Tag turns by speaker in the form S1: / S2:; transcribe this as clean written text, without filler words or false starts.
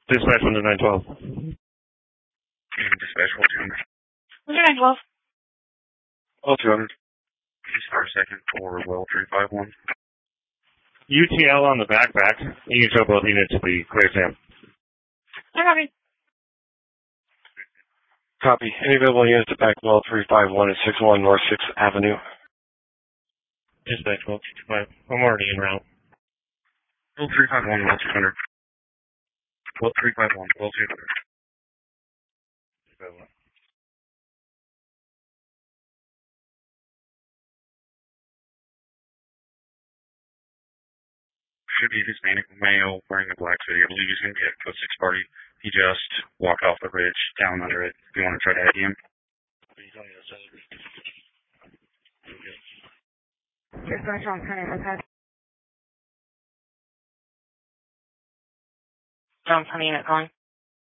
S1: Dispatch 1 to 912.
S2: Dispatch 200.
S3: 912.
S2: Well, 200. Start second for well 351.
S1: UTL on the backpack. You can show both units to be clear, Sam.
S3: Copy.
S4: Copy. Any available units at back well 351 at 61 North 6th Avenue?
S1: Dispatch 1265. I'm already en route.
S2: Well 351, well 200. Well 351, well 200. Should be Hispanic male wearing a black hoodie. I believe he's going to be at Code 6 party. He just walked off the ridge down under it. If you want to try to head him.
S3: Dispatch on 10, okay. John 20 unit calling.